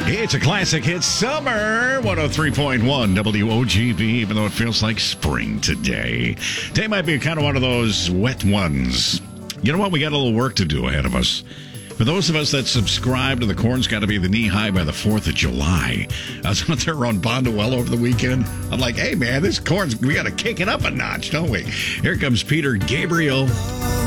It's a classic hit summer, 103.1 WOGB, even though it feels like spring today. Today might be kind of one of those wet ones. You know what? We got a little work to do ahead of us. For those of us that subscribe to the corn's got to be the knee high by the 4th of July. I was out there around Bondwell over the weekend. I'm like, hey, man, this corn's, we got to kick it up a notch, don't we? Here comes Peter Gabriel.